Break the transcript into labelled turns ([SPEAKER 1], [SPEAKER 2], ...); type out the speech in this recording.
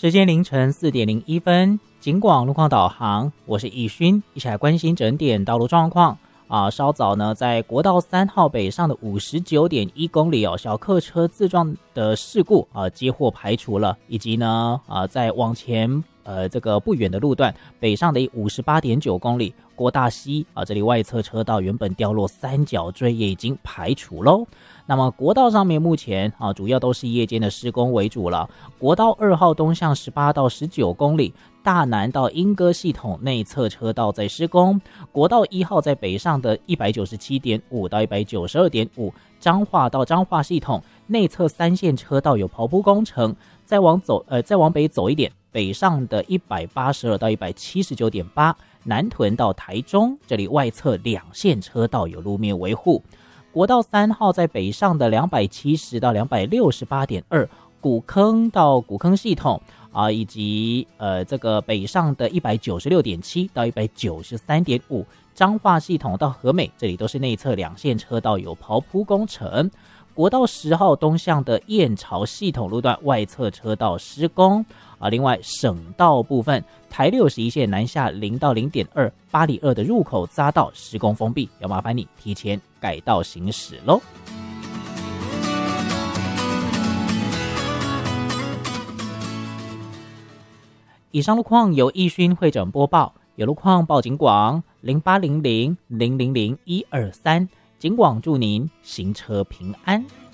[SPEAKER 1] 时间凌晨4:01，警广路况导航，我是易勋，一起来关心整点道路状况。稍早呢，在国道3号北上的59.1公里小客车自撞的事故接获排除了，以及呢在往前这个不远的路段北上的58.9公里郭大溪这里外侧车道原本掉落三角锥也已经排除喽。那么国道上面目前主要都是夜间的施工为主了。国道2号东向18到19公里，大南到莺歌系统内侧车道在施工。国道1号在北上的197.5到192.5，彰化到彰化系统内侧3线车道有刨铺工程。再往北走一点，北上的182到179.8，南屯到台中这里外侧2线车道有路面维护。国道3号在北上的270到268.2，古坑到古坑系统以及这个北上的196.7到193.5，彰化系统到和美这里都是内侧2线车道有刨铺工程。国道10号东向的燕巢系统路段外侧车道施工另外省道部分，台61线南下0到0.2八里2的入口匝道施工封闭，要麻烦你提前改道行驶咯。以上路况由易勋会诊播报，有路况报警广0800000123，警广祝您行车平安。